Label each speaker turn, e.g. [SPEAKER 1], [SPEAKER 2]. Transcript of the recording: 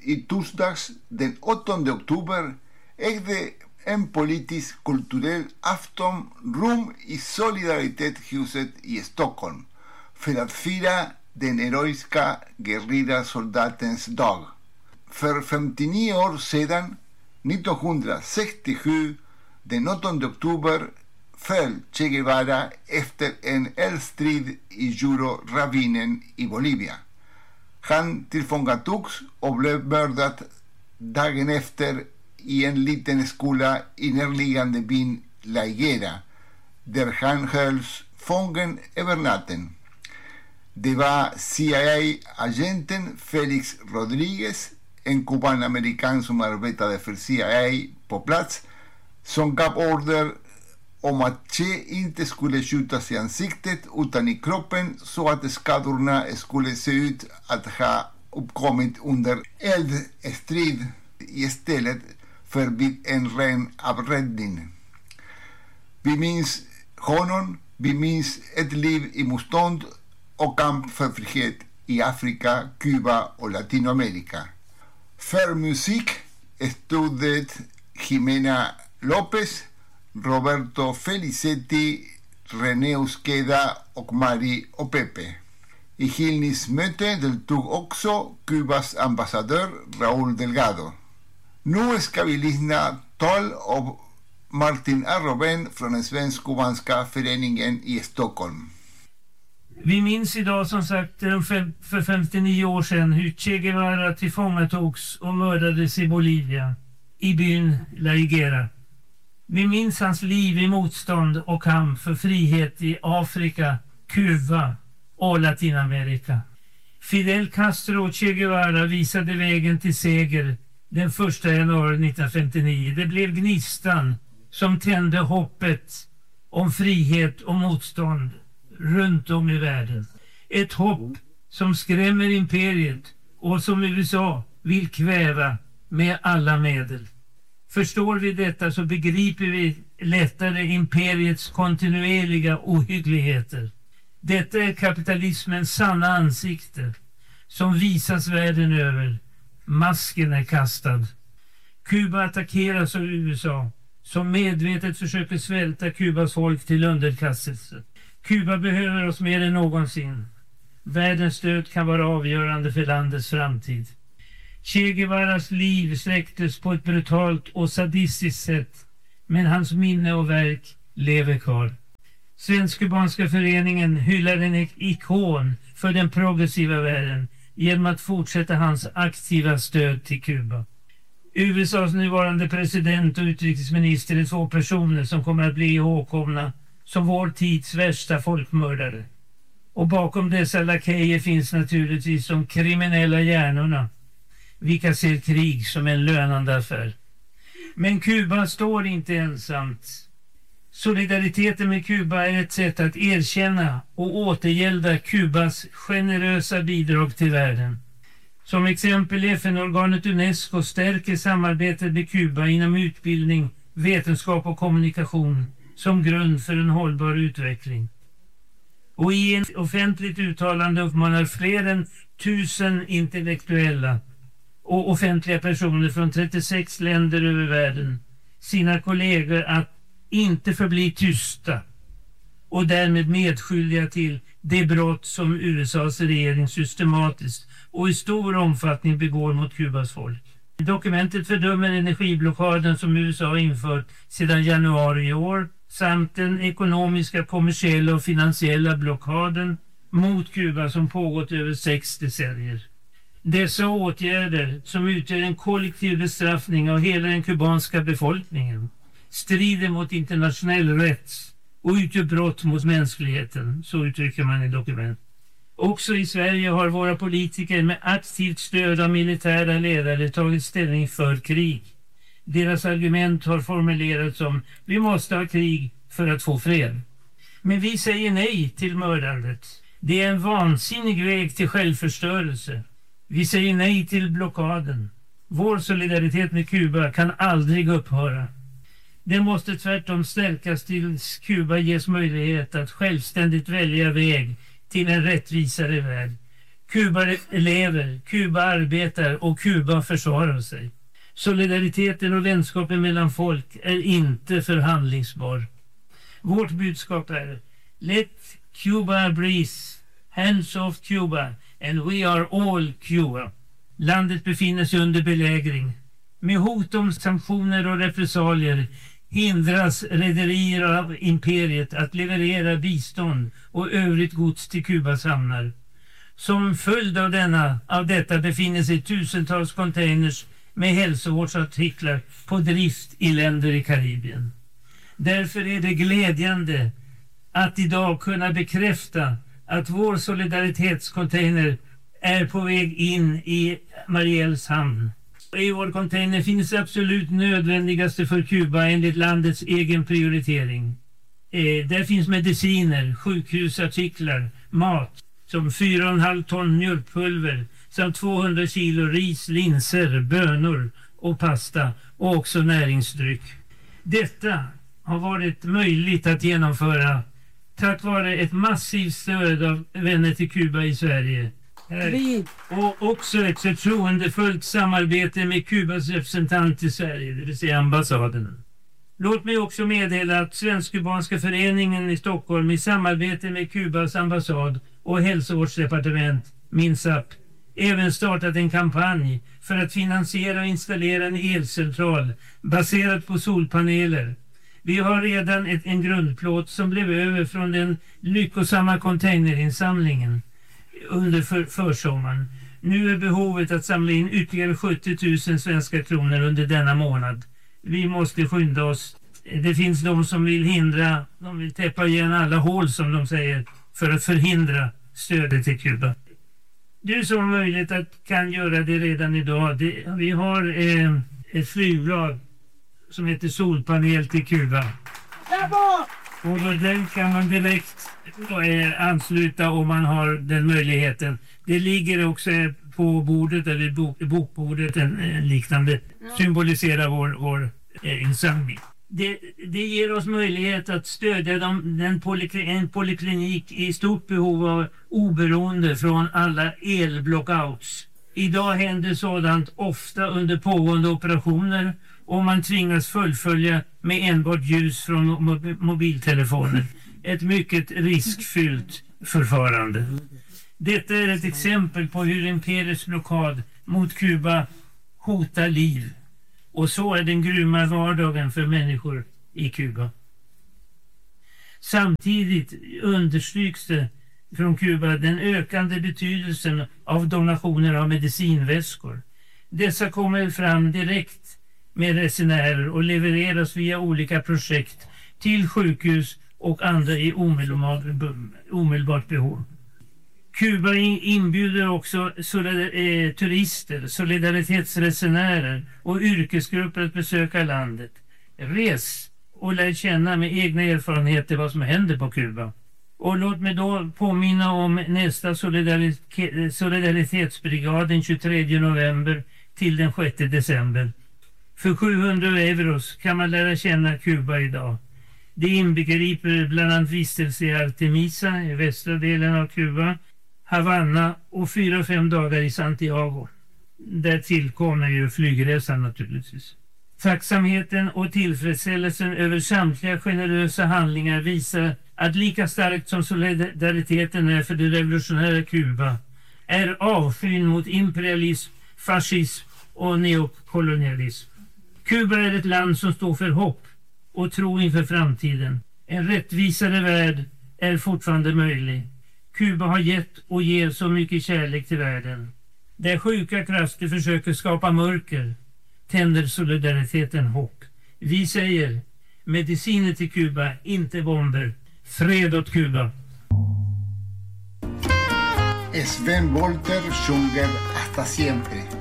[SPEAKER 1] i torsdags den 8 oktober ägde en politisk kulturell afton rum i Solidaritetshuset i Stockholm för att fira den heroiska guerrillasoldatens dag. För 59 år sedan, 1967, den 8 oktober, föll Che Guevara efter en eldstrid i Juro-ravinen i Bolivia. Han tillfångatogs och blev mördad dagen efter i en liten skola i närliggande byn La Higuera, där han hölls fången över natten. Det var CIA-agenten Felix Rodriguez, en kuban-amerikan som arbetade för CIA på plats, som gav order om att Che inte skulle skjutas i ansiktet utan i kroppen så att skadorna skulle se ut att ha uppkommit under eldstrid istället för vid en ren avrättning. Vi minns honom, vi minns ett liv i motstånd och kamp för frihet i Afrika, Kuba och Latinamerika. För musik stod det Jimena López, Roberto Felicetti, René Euskeda och Mari och Pepe. I hyllningsmöte deltog också Kubas ambassadör Raúl Delgado. Nu ska vi lyssna tal av Martin Arroben från den svensk-kubanska föreningen i Stockholm.
[SPEAKER 2] Vi minns idag som sagt för 59 år sedan hur Che Guevara tillfångatogs och mördades i Bolivia, i byn La Higuera. Vi minns hans liv i motstånd och kamp för frihet i Afrika, Kuba och Latinamerika. Fidel Castro och Che Guevara visade vägen till seger den 1 januari 1959. Det blev gnistan som tände hoppet om frihet och motstånd runt om i världen. Ett hopp som skrämmer imperiet och som USA vill kväva med alla medel. Förstår vi detta så begriper vi lättare imperiets kontinuerliga ohyggligheter. Detta är kapitalismens sanna ansikte som visas världen över. Masken är kastad. Kuba attackeras av USA som medvetet försöker svälta Kubas folk till underkastelse. Kuba behöver oss mer än någonsin. Världens stöd kan vara avgörande för landets framtid. Che Guevaras liv släcktes på ett brutalt och sadistiskt sätt, men hans minne och verk lever kvar. Svensk-kubanska föreningen hyllar en ikon för den progressiva världen genom att fortsätta hans aktiva stöd till Kuba. USAs nuvarande president och utrikesminister är 2 personer som kommer att bli ihågkomna som vår tids värsta folkmördare. Och bakom dessa lakejer finns naturligtvis de kriminella hjärnorna, vilka ser krig som en lönande affär. Men Kuba står inte ensamt. Solidariteten med Kuba är ett sätt att erkänna och återgälda Kubas generösa bidrag till världen. Som exempel FN-organet UNESCO stärker samarbetet med Kuba inom utbildning, vetenskap och kommunikation som grund för en hållbar utveckling. Och i ett offentligt uttalande uppmanar fler än 1000 intellektuella och offentliga personer från 36 länder över världen sina kollegor att inte förbli tysta och därmed medskyldiga till det brott som USAs regering systematiskt och i stor omfattning begår mot Kubas folk. Dokumentet fördömer energiblockaden som USA har infört sedan januari i år samt den ekonomiska, kommersiella och finansiella blockaden mot Kuba som pågått över 6 decennier. Dessa åtgärder, som utgör en kollektiv bestraffning av hela den kubanska befolkningen, strider mot internationell rätt och utgör brott mot mänskligheten, så uttrycker man i dokument. Också i Sverige har våra politiker med aktivt stöd av militära ledare tagit ställning för krig. Deras argument har formulerats som: vi måste ha krig för att få fred. Men vi säger nej till mördandet. Det är en vansinnig väg till självförstörelse. Vi säger nej till blockaden. Vår solidaritet med Kuba kan aldrig upphöra. Det måste tvärtom stärkas tills Kuba ges möjlighet att självständigt välja väg till en rättvisare värld. Kuba lever, Kuba arbetar och Kuba försvarar sig. Solidariteten och vänskapen mellan folk är inte förhandlingsbar. Vårt budskap är: Let Cuba breathe, hands off Cuba, and we are all Cuba. Landet befinner sig under belägring. Med hot om sanktioner och repressalier hindras rederier av imperiet att leverera bistånd och övrigt gods till Kubas hamnar. Som följd av detta befinner sig tusentals containers med hälsovårdsartiklar på drift i länder i Karibien. Därför är det glädjande att idag kunna bekräfta att vår solidaritetscontainer är på väg in i Mariels hamn. I vår container finns det absolut nödvändigaste för Kuba enligt landets egen prioritering. Där finns mediciner, sjukhusartiklar, mat som 4,5 ton mjölkpulver samt 200 kilo ris, linser, bönor och pasta och också näringsdryck. Detta har varit möjligt att genomföra tack vare ett massivt stöd av vänner till Kuba i Sverige. Och också ett förtroendefullt samarbete med Kubas representant i Sverige, det vill säga ambassaden. Låt mig också meddela att Svensk-Kubanska föreningen i Stockholm i samarbete med Kubas ambassad och hälsovårdsdepartement, MINSAP, även startat en kampanj för att finansiera och installera en elcentral baserad på solpaneler. Vi har redan en grundplåt som blev över från den lyckosamma containerinsamlingen under försommaren. Nu är behovet att samla in ytterligare 70 000 svenska kronor under denna månad. Vi måste skynda oss. Det finns de som vill täppa igen alla hål som de säger för att förhindra stödet till Kuba. Du som har möjlighet kan göra det redan idag. Vi har ett flygblad som heter Solpanel till Kuba. Och den kan man direkt ansluta om man har den möjligheten. Det ligger också på bordet eller bokbordet en liknande symboliserar vår insamling. Det ger oss möjlighet att stödja en poliklinik i stort behov av oberoende från alla elblockouts. Idag händer sådant ofta under pågående operationer och man tvingas fullfölja med enbart ljus från mobiltelefoner. Ett mycket riskfyllt förfarande. Detta är ett exempel på hur imperiets blockad mot Kuba hotar liv. Och så är den grymma vardagen för människor i Kuba. Samtidigt understryks det från Kuba den ökande betydelsen av donationer av medicinväskor. Dessa kommer fram direkt med resenärer och levereras via olika projekt till sjukhus och andra i omedelbart behov. Kuba inbjuder också turister, solidaritetsresenärer och yrkesgrupper att besöka landet. Res och lär känna med egna erfarenheter vad som händer på Kuba. Och låt mig då påminna om nästa solidaritetsbrigad den 23 november till den 6 december. För 700 euros kan man lära känna Kuba idag. Det inbegriper bland annat vistelse i Artemisa i västra delen av Kuba, Havanna och 4-5 dagar i Santiago. Där tillkommer ju flygresan naturligtvis. Tacksamheten och tillfredsställelsen över samtliga generösa handlingar visar att lika starkt som solidariteten är för det revolutionära Kuba är avskyn mot imperialism, fascism och neokolonialism. Kuba är ett land som står för hopp och tro inför framtiden. En rättvisare värld är fortfarande möjlig. Kuba har gett och ger så mycket kärlek till världen. Där sjuka krafter försöker skapa mörker tänder solidariteten hopp. Vi säger mediciner till Kuba, inte bomber. Fred åt Kuba.
[SPEAKER 1] Sven Wollter sjunger Hasta siempre.